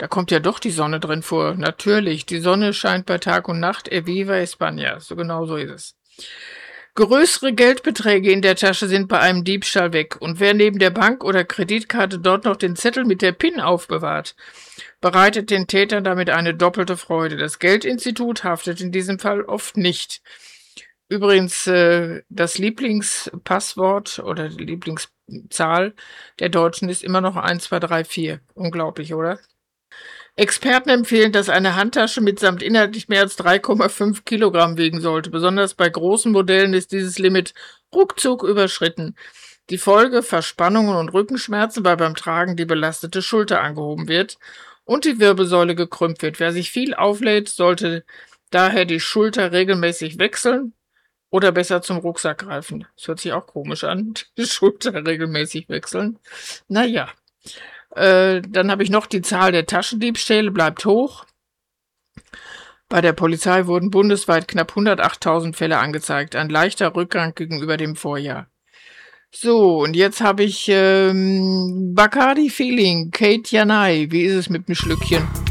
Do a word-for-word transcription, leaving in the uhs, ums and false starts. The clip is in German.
Da kommt ja doch die Sonne drin vor. Natürlich, die Sonne scheint bei Tag und Nacht. Eviva España. So genau so ist es. Größere Geldbeträge in der Tasche sind bei einem Diebstahl weg. Und wer neben der Bank oder Kreditkarte dort noch den Zettel mit der PIN aufbewahrt, bereitet den Tätern damit eine doppelte Freude. Das Geldinstitut haftet in diesem Fall oft nicht. Übrigens, äh, das Lieblingspasswort oder die Lieblingszahl der Deutschen ist immer noch eins, zwei, drei, vier. Unglaublich, oder? Experten empfehlen, dass eine Handtasche mitsamt Inhalt nicht mehr als drei Komma fünf Kilogramm wiegen sollte. Besonders bei großen Modellen ist dieses Limit ruckzuck überschritten. Die Folge: Verspannungen und Rückenschmerzen, weil beim Tragen die belastete Schulter angehoben wird und die Wirbelsäule gekrümmt wird. Wer sich viel auflädt, sollte daher die Schulter regelmäßig wechseln oder besser zum Rucksack greifen. Das hört sich auch komisch an, die Schulter regelmäßig wechseln. Naja. Äh, dann habe ich noch die Zahl der Taschendiebstähle, bleibt hoch. Bei der Polizei wurden bundesweit knapp hundertachttausend Fälle angezeigt, ein leichter Rückgang gegenüber dem Vorjahr. So, und jetzt habe ich ähm, Bacardi Feeling, Kate Janai. Wie ist es mit dem Schlückchen?